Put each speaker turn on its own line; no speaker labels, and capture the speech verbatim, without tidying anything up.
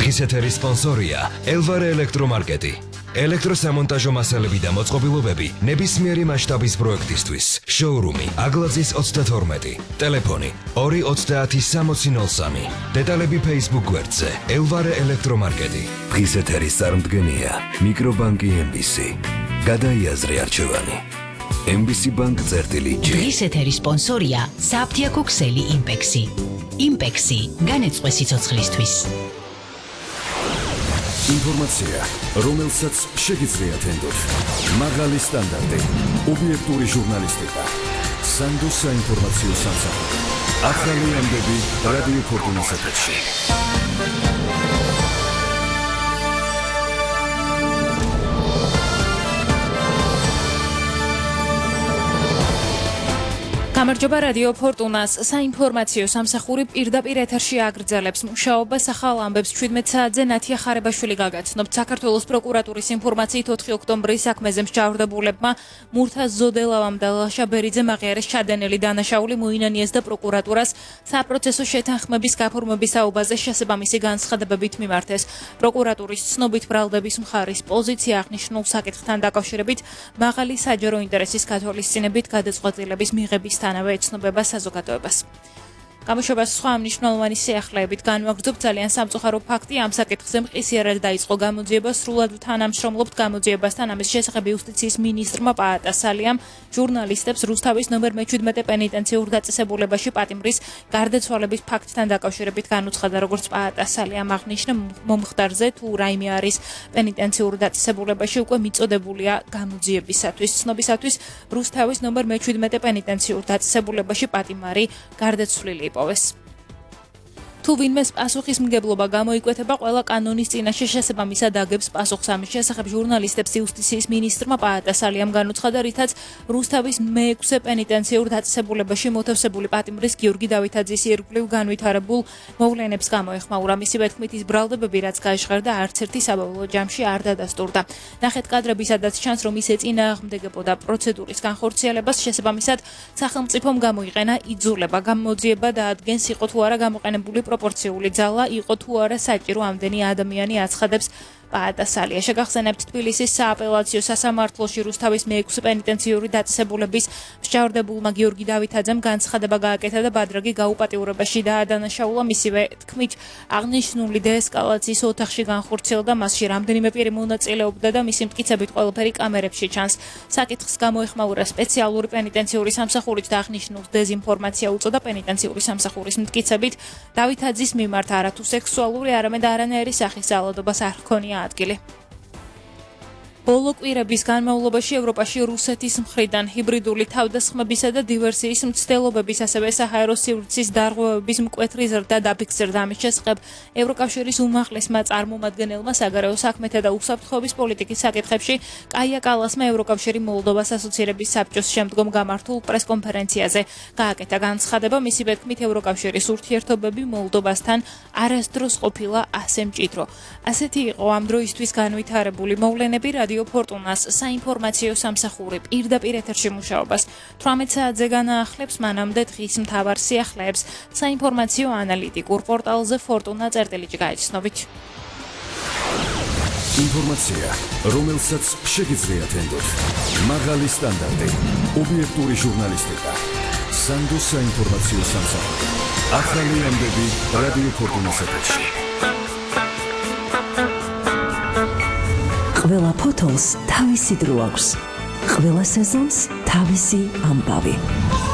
დღის ეთერის სპონსორია ელვარე ელექტრომარკეტი. ელექტროსამონტაჟო მასალები და მოწყობილობები ნებისმიერი მასშტაბის პროექტისთვის. შოურუმი აგლაძის ოცდათორმეტი. ტელეფონი ორი ოცდაათი სამოცი ნოლ სამი. დეტალები Facebook გვერდზე ელვარე ელექტრომარკეტი. დღის ეთერის წარმდგენია მიკრობანკი ემ ბი სი. გადაიაზრე არჩევანი. ემ ბი სი ბანკ წერტილი ჯი.
დღის ეთერის სპონსორია საფთიაქო ქსელი იმპექსი. იმპექსი განეწყვე სიცოცხლისთვის.
ინფორმაცია, რომელსაც შეგიძლიათ ენდოთ. მაღალი სტანდარტი, ობიექტური ჟურნალისტიკა. სანდო საინფორმაციო სამსახური. ახალი ამბები რადიო ფორტუნას ეთერში.
გამარჯობა რადიო ფორტუნას საინფორმაციო სამსახური პირდაპირ ეთერში აგრძელებს მუშაობას ახალ ამბებს შვიდმეტ საათზე ნათია ხარებაშვილი გაგაცნობთ. საქართველოს პროკურატურის ინფორმაციით ოთხი ოქტომბრის საქმეზე მსჯავრდებულებმა მურთაზ ზოდელავამ და ლაშა ბერიძემ აღიარეს ჩადენილი დანაშაული მოინანიეს და პროკურატურას საპროცესო შეთანხმების გაფორმების საუბაზე შესაბამისი განცხადებებით მიმართეს. პროკურატურის ცნობით ბრალდების მხარის პოზიცია აღნიშნულ საკითხთან დაკავშირებით მაღალი საჯარო ინტერესის გათვალისწინებით გადაწყვეტილების მიღების თანავე ეცნობება საზოგადოებას. გამოშვებას სხვა მნიშვნელოვანი სიახლეებით განვაგრძობთ ძალიან სამწუხარო ფაქტი ამ საკითხზე მყისიერად დაიწყო გამოძიება სრულად თანამშრომლობთ გამოძიებასთან ამის შესახებ იუსტიციის მინისტრმა პაატასალიამ ჟურნალისტებს რუსთავის ნომერ მეჩვიდმეტე პენიტენციურ დაწესებულებაში პატიმრის გარდაცვალების ფაქტთან დაკავშირებით განუცხადა როგორც პაატასალიამ აღნიშნა მომხდარზე თუ რაიმე არის პენიტენციურ დაწესებულებაში უკვე მიწოდებულია გამოძიებისათვის ცნობისათვის რუსთავის ნომერ მეჩვიდმეტე პენიტენციურ დაწესებულებაში პატიმარი გარდაცვლილი თუ ვინმეს პასუხისმგებლობა გამოიკვეთება ყველა კანონის წინაშე შესაბამისად აგებს პასუხს ამის შესახებ ჟურნალისტებს იუსტიციის მინისტრმა პაატასალიამ განუცხადა რითაც რუსთავის მეექვსე პენიტენციურ დაწესებულებაში მოთავსებული პატიმრის გიორგი დავითაძის ირგვლივ განვითარებულ მოვლენებს გამოეხმაურა. მისივე თქმით ის ბრალდებები რაც გაჟღერდა არც ერთი საბოლოო ჯამში არ დადასტურდა. ნახეთ კადრები სადაც ჩანს რომ ის ეწინააღმდეგებოდა პროცედურის განხორციელებას შესაბამისად სახელმწიფომ გამოიყენა იძულება გამოძიება დაადგენს იყო თუ არა გამოყენებული პროპორციული ძალა იყო თუ არა საჭირო ამდენი ადამიანი აცხადებს პაატასალია. შეგახსენებთ თბილისის სააპელაციო სასამართლოში რუსთავის მეექვსე პენიტენციური დაწესებულების მსჯავრდებულმა გიორგი დავითაძემ განცხადება გააკეთა და ბადრაგი გაუპატიურებაში დაადანაშაულა. მისივე თქმით აღნიშნული დეესკალაციის ოთახში განხორციელდა მასში რამდენიმე პირი მონაწილეობდა და მისი მტკიცებით ყველაფერი კამერებში ჩანს. საკითხს გამოეხმაურა სპეციალური პენიტენციური სამსახურით და აღნიშნულს დეზინფორმაცია უწოდა პენიტენციური სამსახურის მტკიცებით დავითაძის მიმართ არათუ სექსუალური არამედ არანაირი სახის ძალადობას არ ჰქონია ადგილი. ბოლო კვირების განმავლობაში ევროპაში რუსეთის მხრიდან ჰიბრიდული თავდასხმებისა და დივერსიის მცდელობების ასევე საჰაერო სივრცის დარღვევების მკვეთრი ზრდა დაფიქსირდა. ამის შესახებ ევროკავშირის უმაღლესმა წარმომადგენელმა საგარეო საქმეთა და უსაფრთხოების პოლიტიკის საკითხებში კაია კალასმა ევროკავშირი მოლდოვას ასოცირების საბჭოს შემდგომ გამართულ პრესკონფერენციაზე გააკეთა განცხადება. მისივე თქმით ევროკავშირის ურთიერთობები მოლდოვასთან არასდროს ყოფილა ასე მჭიდრო. ასეთი იყო ამ დროისთვის განვითარებული მოვლენები რადიო ფორტუნას საინფორმაციო სამსახური პირდაპირ ეთერში მუშაობას თვრამეტ საათზე განაახლებს მანამდე დღის მთავარ სიახლეებს საინფორმაციო ანალიტიკურ პორტალზე ფორტუნა წერტილი ჯი გაიცნობით.
ინფორმაცია, რომელსაც შეგიძლიათ ენდოთ. მაღალი სტანდარტი, ობიექტური ჟურნალისტიკა. სანდო საინფორმაციო სამსახური. ახალი ამბები რადიო ფორტუნას ეთერში.
ყველა ფოთოლს თავისი დრო აქვს. ყველა სეზონს თავისი ამბავი.